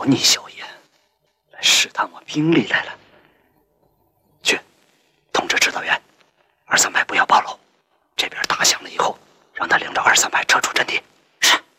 逆小爷来试探我兵力来了。去，通知指导员，2、3排不要暴露。这边打响了以后，让他领着2、3排撤出阵地。